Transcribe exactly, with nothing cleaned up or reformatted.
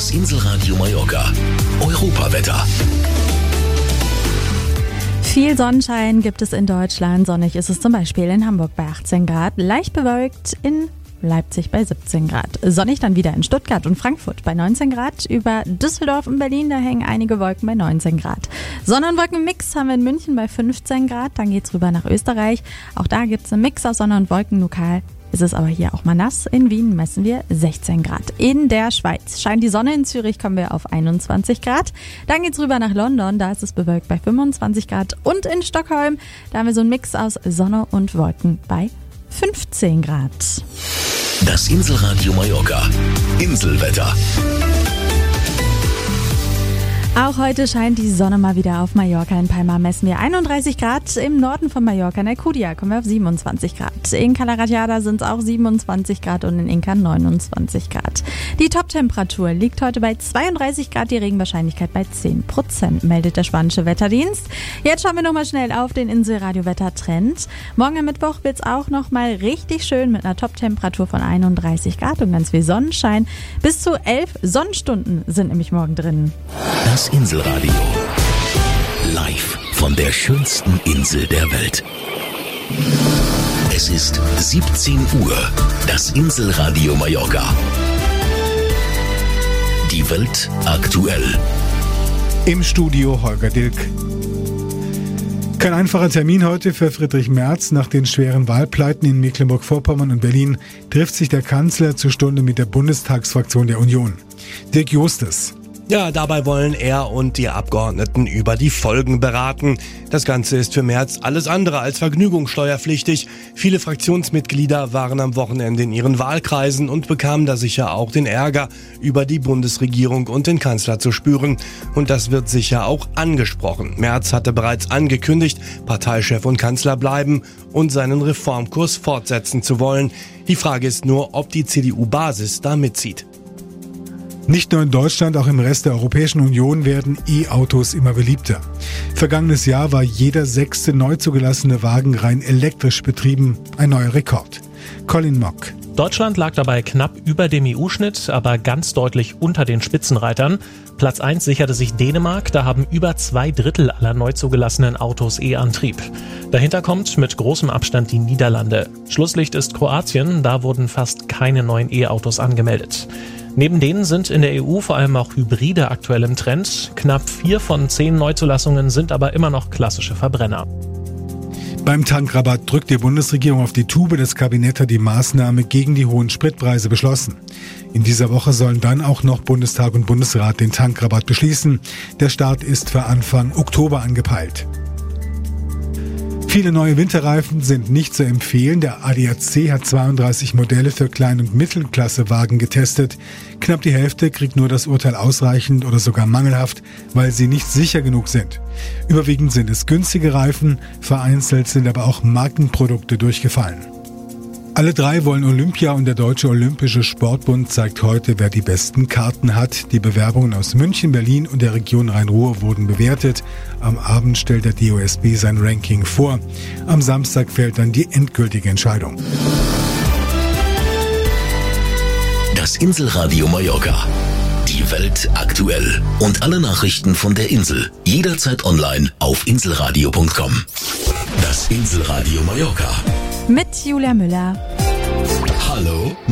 Das Inselradio Mallorca. Europawetter. Viel Sonnenschein gibt es in Deutschland. Sonnig ist es zum Beispiel in Hamburg bei achtzehn Grad, leicht bewölkt in Leipzig bei siebzehn Grad. Sonnig dann wieder in Stuttgart und Frankfurt bei neunzehn Grad. Über Düsseldorf und Berlin, da hängen einige Wolken bei neunzehn Grad. Sonne- und Wolkenmix haben wir in München bei fünfzehn Grad. Dann geht's rüber nach Österreich. Auch da gibt's einen Mix aus Sonne und Wolken. Lokal ist es aber hier auch mal nass. In Wien messen wir sechzehn Grad. In der Schweiz scheint die Sonne. In Zürich kommen wir auf einundzwanzig Grad. Dann geht's rüber nach London. Da ist es bewölkt bei fünfundzwanzig Grad. Und in Stockholm, da haben wir so einen Mix aus Sonne und Wolken bei fünfzehn Grad. Das Inselradio Mallorca. Inselwetter. Auch heute scheint die Sonne mal wieder auf Mallorca. In Palma messen wir einunddreißig Grad. Im Norden von Mallorca, in Alcudia, kommen wir auf siebenundzwanzig Grad. In Cala Ratjada sind es auch siebenundzwanzig Grad und in Inca neunundzwanzig Grad. Die Toptemperatur liegt heute bei zweiunddreißig Grad, die Regenwahrscheinlichkeit bei zehn Prozent, meldet der spanische Wetterdienst. Jetzt schauen wir nochmal schnell auf den Inselradio-Wettertrend. Morgen am Mittwoch wird es auch nochmal richtig schön mit einer Toptemperatur von einunddreißig Grad und ganz viel Sonnenschein. Bis zu elf Sonnenstunden sind nämlich morgen drin. Das Inselradio. Live von der schönsten Insel der Welt. Es ist siebzehn Uhr. Das Inselradio Mallorca. Die Welt aktuell. Im Studio Holger Dilk. Kein einfacher Termin heute für Friedrich Merz. Nach den schweren Wahlpleiten in Mecklenburg-Vorpommern und Berlin trifft sich der Kanzler zur Stunde mit der Bundestagsfraktion der Union. Dirk Justus. Ja, dabei wollen er und die Abgeordneten über die Folgen beraten. Das Ganze ist für Merz alles andere als vergnügungssteuerpflichtig. Viele Fraktionsmitglieder waren am Wochenende in ihren Wahlkreisen und bekamen da sicher auch den Ärger, über die Bundesregierung und den Kanzler zu spüren. Und das wird sicher auch angesprochen. Merz hatte bereits angekündigt, Parteichef und Kanzler bleiben und seinen Reformkurs fortsetzen zu wollen. Die Frage ist nur, ob die C D U-Basis da mitzieht. Nicht nur in Deutschland, auch im Rest der Europäischen Union werden E-Autos immer beliebter. Vergangenes Jahr war jeder sechste neu zugelassene Wagen rein elektrisch betrieben. Ein neuer Rekord. Colin Mock. Deutschland lag dabei knapp über dem E U-Schnitt, aber ganz deutlich unter den Spitzenreitern. Platz eins sicherte sich Dänemark, da haben über zwei Drittel aller neu zugelassenen Autos E-Antrieb. Dahinter kommt mit großem Abstand die Niederlande. Schlusslicht ist Kroatien, da wurden fast keine neuen E-Autos angemeldet. Neben denen sind in der E U vor allem auch Hybride aktuell im Trend. Knapp vier von zehn Neuzulassungen sind aber immer noch klassische Verbrenner. Beim Tankrabatt drückt die Bundesregierung auf die Tube. Das Kabinett hat die Maßnahme gegen die hohen Spritpreise beschlossen. In dieser Woche sollen dann auch noch Bundestag und Bundesrat den Tankrabatt beschließen. Der Start ist für Anfang Oktober angepeilt. Viele neue Winterreifen sind nicht zu empfehlen. Der A D A C hat zweiunddreißig Modelle für Klein- und Mittelklassewagen getestet. Knapp die Hälfte kriegt nur das Urteil ausreichend oder sogar mangelhaft, weil sie nicht sicher genug sind. Überwiegend sind es günstige Reifen, vereinzelt sind aber auch Markenprodukte durchgefallen. Alle drei wollen Olympia und der Deutsche Olympische Sportbund zeigt heute, wer die besten Karten hat. Die Bewerbungen aus München, Berlin und der Region Rhein-Ruhr wurden bewertet. Am Abend stellt der D O S B sein Ranking vor. Am Samstag fällt dann die endgültige Entscheidung. Das Inselradio Mallorca. Die Welt aktuell. Und alle Nachrichten von der Insel. Jederzeit online auf inselradio punkt com. Das Inselradio Mallorca. Mit Julia Müller. Hallo